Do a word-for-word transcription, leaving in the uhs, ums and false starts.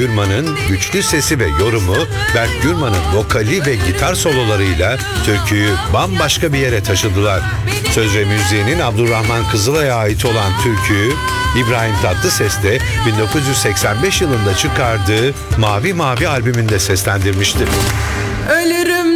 Gürman'ın güçlü sesi ve yorumu, Berk Gürman'ın vokali ve gitar sololarıyla türküyü bambaşka bir yere taşıdılar. Söz ve müziğinin Abdurrahman Kızılay'a ait olan türküyü İbrahim Tatlıses de bin dokuz yüz seksen beş yılında çıkardığı Mavi Mavi albümünde seslendirmişti. Ölürüm